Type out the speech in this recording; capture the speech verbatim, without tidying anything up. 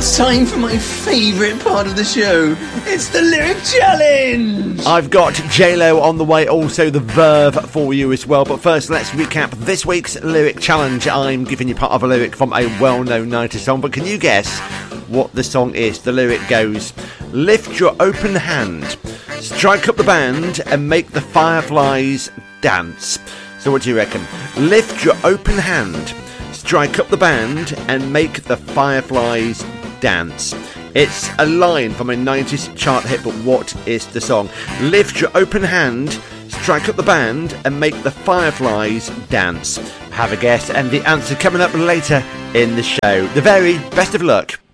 Time for my favourite part of the show. It's the lyric challenge. I've got J-Lo on the way, also the Verve for you as well. But first, let's recap this week's lyric challenge. I'm giving you part of a lyric from a well-known nineties song, but can you guess what the song is? The lyric goes, lift your open hand, strike up the band and make the fireflies dance. So what do you reckon? Lift your open hand, strike up the band and make the fireflies dance. It's a line from a nineties chart hit, but what is the song? Lift your open hand, strike up the band and make the fireflies dance. Have a guess and the answer coming up later in the show. The very best of luck.